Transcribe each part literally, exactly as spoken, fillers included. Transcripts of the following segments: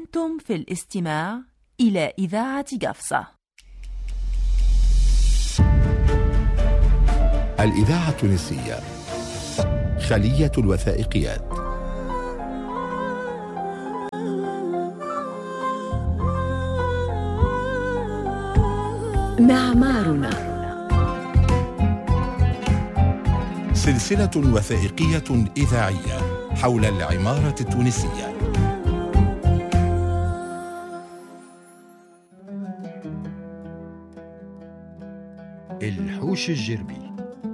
أنتم في الاستماع إلى إذاعة قفصة. الإذاعة التونسية خلية الوثائقيات. معمارنا، سلسلة وثائقية إذاعية حول العمارة التونسية. الحوش الجربي.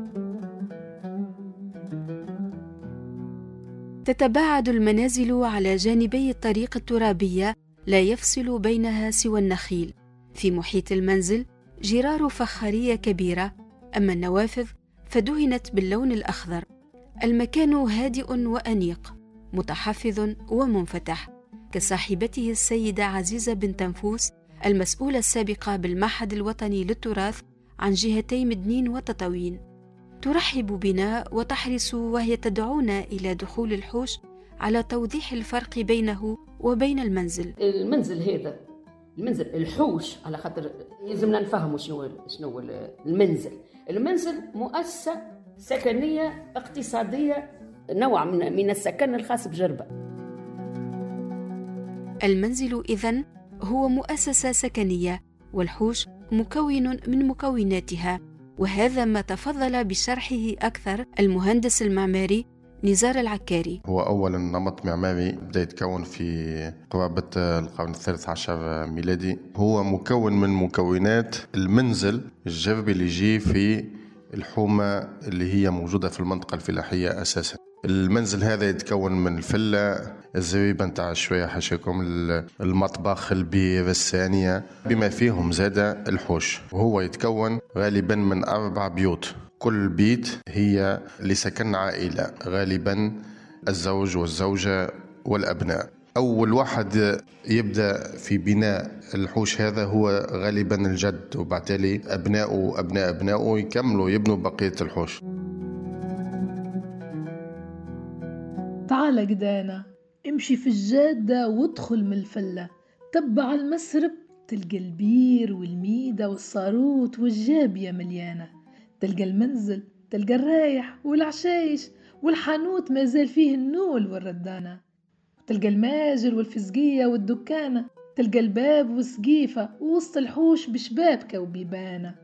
تتباعد المنازل على جانبي الطريق الترابية، لا يفصل بينها سوى النخيل. في محيط المنزل جرار فخارية كبيرة، أما النوافذ فدهنت باللون الأخضر. المكان هادئ وأنيق، متحفظ ومنفتح، كصاحبته السيدة عزيزة بنت نفوس، المسؤولة السابقة بالمعهد الوطني للتراث عن جهتي مدنين وتطاوين. ترحب بنا وتحرص وهي تدعونا إلى دخول الحوش على توضيح الفرق بينه وبين المنزل. المنزل هذا المنزل الحوش، على خاطر لازمنا نفهموا شنو شنو المنزل. المنزل مؤسسة سكنية اقتصادية، نوع من من السكن الخاص بجربة. المنزل إذن هو مؤسسة سكنية، والحوش مكون من مكوناتها، وهذا ما تفضل بشرحه أكثر المهندس المعماري نزار العكاري. هو أول نمط معماري بدأ يتكون في قرابة القرن الثالث عشر ميلادي. هو مكون من مكونات المنزل الجربي اللي يجي في الحومة اللي هي موجودة في المنطقة الفلاحية أساسا. المنزل هذا يتكون من الفلة، الزريبة نتاع شوية حاشاكم، المطبخ، البير، الثانية، بما فيهم زاد الحوش. وهو يتكون غالبا من أربع بيوت، كل بيت هي لسكن عائلة، غالبا الزوج والزوجة والأبناء. أول واحد يبدأ في بناء الحوش هذا هو غالبا الجد، وبعتالي أبناءه وأبناء أبنائه يكملوا يبنوا بقية الحوش. تعال قدانا، امشي في الجادة وادخل من الفلة، تبع المسرب تلقى البير والميدة والصاروت والجابية مليانة، تلقى المنزل، تلقى الرايح والعشايش، والحانوت ما زال فيه النول والردانة، تلقى الماجل والفزقية والدكانة، تلقى الباب والسقيفة، ووسط الحوش بشبابكة وبيبانة.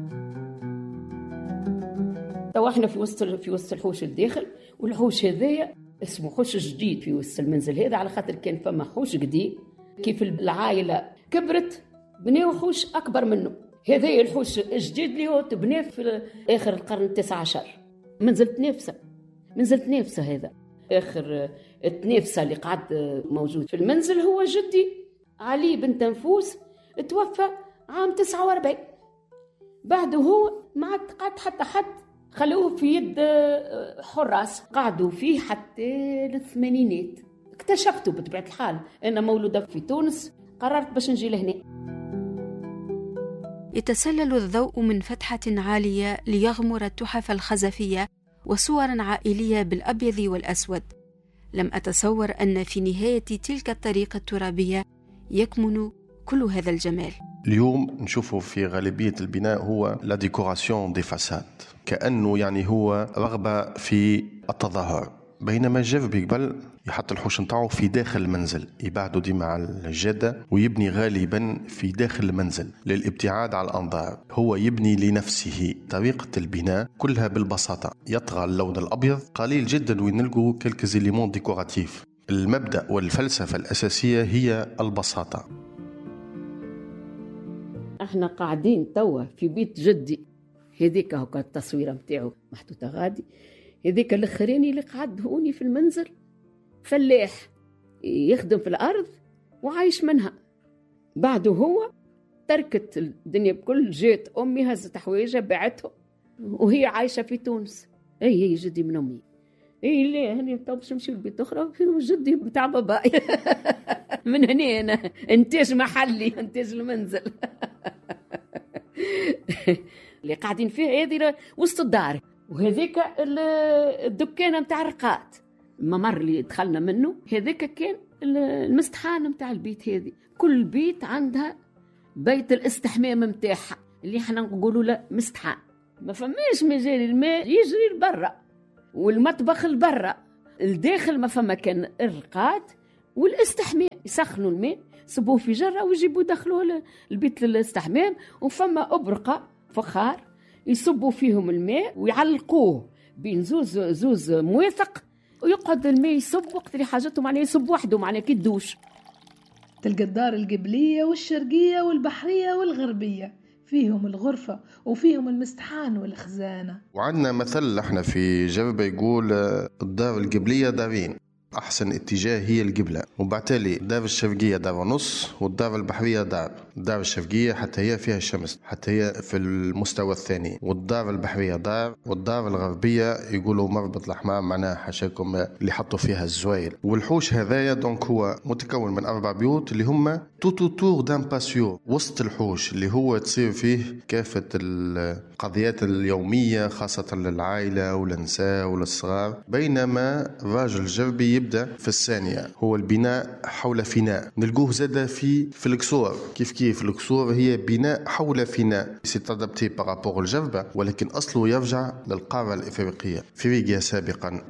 تو احنا في وسط في وسط الحوش الداخل، والحوش هذايا اسمه حوش جديد في وسط المنزل هذا، على خاطر كان فما حوش قديم كيف العائلة كبرت بنيو حوش أكبر منه. هذا الحوش الجديد اللي هو تبنيه في آخر القرن التاسع عشر. منزل تنافسة منزل تنافسة هذا آخر التنافسة اللي قعد موجود في المنزل. هو جدي علي بنت نفوس توفى عام تسعة وأربعين، بعده هو ما عاد قعد حتى حد، خلوه في يد حراس قعدوا فيه حتى الثمانينات. اكتشفته بطبيعة الحال، أنا مولودة في تونس، قررت باش نجي لهنا. يتسلل الضوء من فتحة عالية ليغمر التحف الخزفية وصورا عائلية بالأبيض والأسود. لم أتصور أن في نهاية تلك الطريقة الترابية يكمن كل هذا الجمال. اليوم نشوفه في غالبية البناء هو لا ديكوراسيون دي فاساد، كأنه يعني هو رغبة في التظاهر، بينما الجربي قبل يحط الحوش نتاعو في داخل المنزل، يبعدوا ديما على الجادة، ويبني غالبا في داخل المنزل للابتعاد على الأنظار. هو يبني لنفسه. طريقة البناء كلها بالبساطة، يطغى اللون الأبيض قليل جدا وينلقوا كلك زيليمون ديكوراتيف. المبدأ والفلسفة الأساسية هي البساطة. احنا قاعدين توا في بيت جدي، هذيك هو كانت التصويره نتاعو محطوطه غادي. هذيك الاخراني اللي قعد هوني في المنزل فلاح يخدم في الارض وعايش منها. بعده هو تركت الدنيا بكل، جات امي هزت حوايجها باعتهم وهي عايشه في تونس. اي هي جدي من امي. اي ليه هني تو باش نمشيو لبيت اخرى في جدي بتاع باباي. من هنا انا انتاج محلي، انتاج المنزل. اللي قاعدين فيه هذه وسط الدار، وهذيك الدكانه نتاع الرقات الممر اللي دخلنا منه هذاك كان المستحان متاع البيت. هذه كل بيت عندها بيت الاستحمام متاعها اللي احنا نقولوا له مستحان. ما فماش مجال الماء يجري لبرا والمطبخ لبرا، الداخل ما فما كان الرقاد والاستحمام، يسخنوا الماء يصبوه في جرة ويجيبوا دخلوه البيت للاستحمام، وفما أبرقة فخار يصبوا فيهم الماء ويعلقوه بين زوز زوز موثق، ويقعد الماء يصب وقت اللي حاجته معناه يصب وحده معناه كي الدوش. تلقى الدار القبلية والشرقية والبحرية والغربية فيهم الغرفة وفيهم المستحان والخزانة. وعندنا مثل احنا في جربة يقول الدار القبلية دارين، أحسن اتجاه هي القبلة، وبعتالي الدار الشرقية دار ونص والدار البحرية دار. الدار الشرقية حتى هي فيها الشمس، حتى هي في المستوى الثاني، والدار البحرية دار، والدار الغربية يقولوا مربط الأحمام معناها حاشاكم اللي حطوا فيها الزويل. والحوش هذايا دونك هو متكون من أربع بيوت اللي هم توتو تور دان باسيو، وسط الحوش اللي هو تصير فيه كافة القضيات اليومية خاصة للعائلة وللنساء وللصغار. بينما الراجل الجربي يبدأ في الثانية هو البناء حول فناء، نلقوه زاد في في القصور. كيف كيف القصور هي بناء حول فناء سيتادابتي بارابور الجربة، ولكن أصله يرجع للقارة الإفريقية فريقيا سابقا.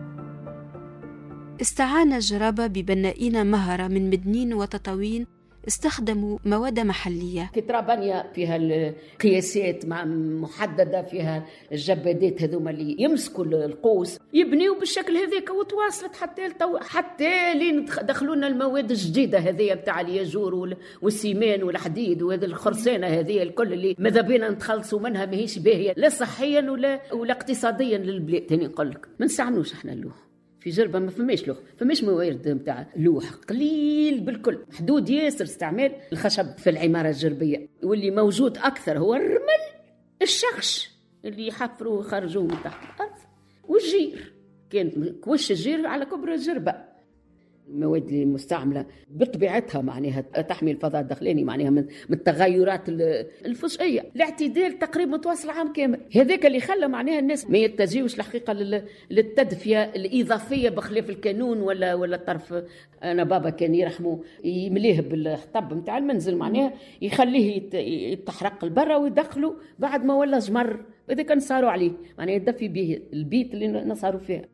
استعان الجرابة ببنائين مهرة من مدنين وتطاوين استخدموا مواد محلية. كترابانيا فيها القياسات مع محددة، فيها الجبادات هذوما اللي يمسكوا القوس يبنيوا بالشكل هذاك، وتواصلت حتى التو... حتى لين دخلونا المواد الجديدة هذه بتاع الياجور والسيمان والحديد وهذه الخرسانة هذه الكل اللي ماذا بينا نتخلصوا منها، ماهيش باهية لا صحيا ولا ولا اقتصاديا للبلاد. تاني نقول لك ما نستعنوش احنا اللوح في جربة، ما فماش لوح، فماش موارد نتاع لوح، قليل بالكل، محدود ياسر استعمال الخشب في العمارة الجربية. واللي موجود أكثر هو الرمل الشخش اللي يحفروا ويخرجوه من تحت الأرض، والجير كان كوش الجير على كبر الجربة. المواد المستعملة بطبيعتها معناها تحمي الفضاء الداخلي معناها من التغيرات الفجئية. الاعتدال تقريبا متواصل عام كامل، هذاك اللي خلى معناها الناس ما يتجهوش الحقيقة للتدفئة الإضافية بخلاف الكانون ولا ولا الطرف. أنا بابا كان يرحمه يمليه بالحطب متاع المنزل معناها يخليه يتحرق البرة ويدخله بعد ما ولا جمر، إذا كان صاروا عليه معناها يدفي به البيت اللي نصاروا فيه.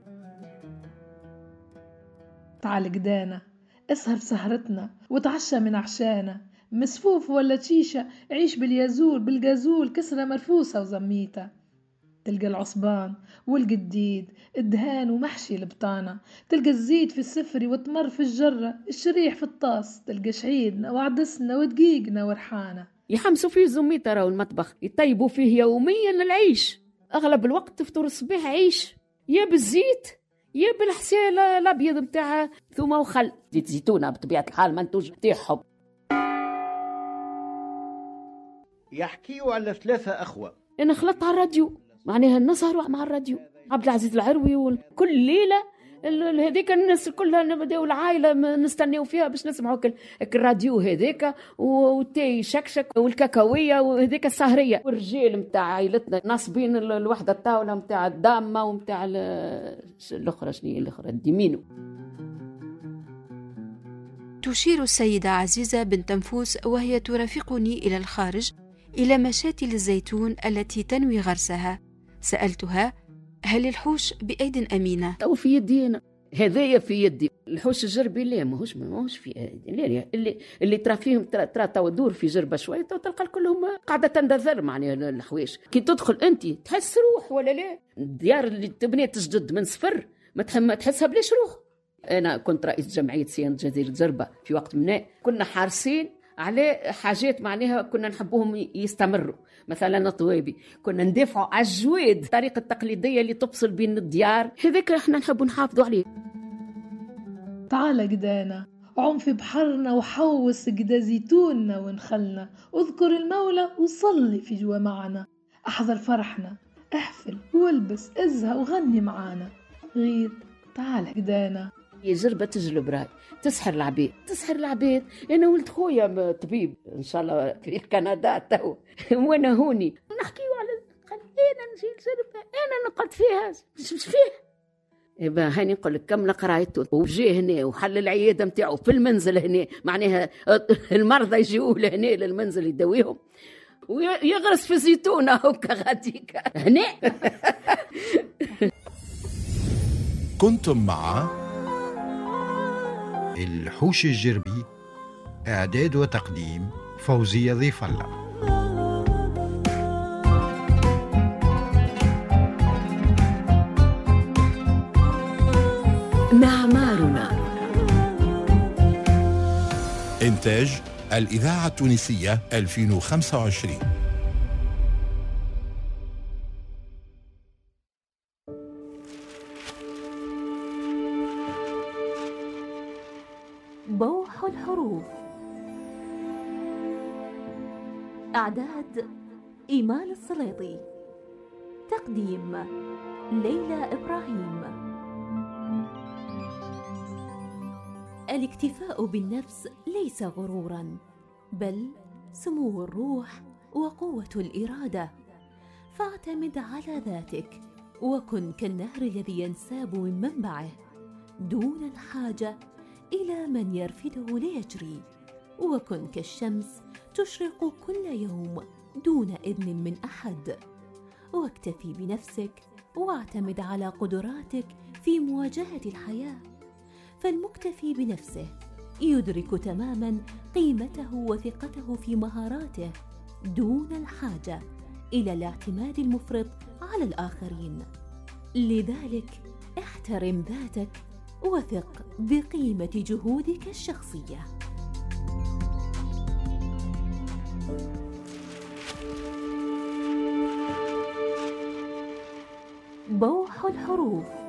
تعال قدانا اسهر سهرتنا وتعشى من عشانا، مسفوف ولا تشيشة عيش باليازول بالجازول كسرة مرفوسة وزميتة. تلقى العصبان والقديد الدهان ومحشي البطانة، تلقى الزيت في السفري وتمر في الجرة، الشريح في الطاس، تلقى شعيدنا وعدسنا ودقيقنا ورحانة. يحمسوا فيه زميتة راهو المطبخ، يطيبوا فيه يوميا العيش، أغلب الوقت تفطر الصباح عيش يا بالزيت يا بالحسال الابيض نتاع ثوم وخل، زيت زيتونه بطبيعه الحال منتوج نتاعهم. يحكيوا على ثلاثه اخوه. انا خلطت على الراديو معناها نسهروا مع الراديو، عبد العزيز العروي، وكل ليله هذيك الناس كلها نبداو العائله نستناو فيها باش نسمعوا الراديو هذاك والتاي شكشك والكاكاويه وهذيك السهريه. والرجال نتاع عائلتنا ناصبين الوحده الطاوله نتاع الدامه ونتاع الاخرى شنو الاخرى الديمينو. تشير السيدة عزيزة بنت نفوس وهي ترافقني إلى الخارج إلى مشاتل الزيتون التي تنوي غرسها. سألتها هل الحوش بأيد أمينة؟ تو في يدي أنا، هذايا في يدي. الحوش الجربي لا ماهوش ماهوش في أيدي، لا اللي اللي ترى فيهم ترى ترى تو دور في جربة شوية تو تلقى كلهم قاعدة تندثر معناها الحوايش. كي تدخل أنت تحس روح ولا لا؟ الديار اللي تبني تجدد من صفر ما تحسها بلاش روح. أنا كنت رئيس جمعية صيانة جزيرة جربة في وقت من كنا حارسين على حاجات معناها كنا نحبوهم يستمروا، مثلا الطوابي كنا ندافعوا على الجواد الطريقة التقليدية اللي تفصل بين الديار، هذاك احنا نحبوا نحافظوا عليه. تعال قدانا عم في بحرنا وحوس قدا زيتوننا ونخلنا، اذكر المولى وصلي في جوا معنا، احضر فرحنا احفل والبس ازهى وغني معانا. غير تعال قدانا جربة تجلب راي تسحر العبيد تسحر العبيد. انا ولد خويا طبيب ان شاء الله في كندا تو وانا هوني نحكيو على قال انا نجي جربة انا نقعد فيها مش فيه إيه هاني نقول لك كم قرايته وجي هنا وحل العياده نتاعو في المنزل هنا، معناها المرضى يجيوا لهنا للمنزل يداويهم ويغرس في زيتونه هكا غاديك هنا. كنتم مع الحوش الجربي، إعداد وتقديم فوزية ضيف الله. معمارنا. إنتاج الإذاعة التونسية ألفين وخمسة وعشرين. بوح الحروف. إعداد إيمان السليطي. تقديم ليلى إبراهيم. الاكتفاء بالنفس ليس غرورا، بل سمو الروح وقوة الإرادة. فاعتمد على ذاتك وكن كالنهر الذي ينساب من منبعه دون الحاجة إلى من يرفده ليجري، وكن كالشمس تشرق كل يوم دون إذن من أحد. واكتفي بنفسك واعتمد على قدراتك في مواجهة الحياة، فالمكتفي بنفسه يدرك تماما قيمته وثقته في مهاراته دون الحاجة إلى الاعتماد المفرط على الآخرين. لذلك احترم ذاتك وثق بقيمة جهودك الشخصية. بوح الحروف.